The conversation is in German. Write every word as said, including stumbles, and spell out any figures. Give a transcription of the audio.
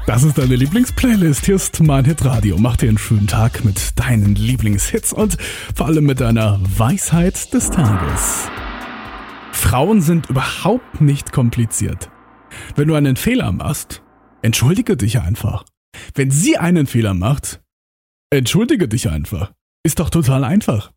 Das ist deine Lieblingsplaylist. Hier ist mein Hitradio. Mach dir einen schönen Tag mit deinen Lieblingshits und vor allem mit deiner Weisheit des Tages. Frauen sind überhaupt nicht kompliziert. Wenn du einen Fehler machst, entschuldige dich einfach. Wenn sie einen Fehler macht, entschuldige dich einfach. Ist doch total einfach.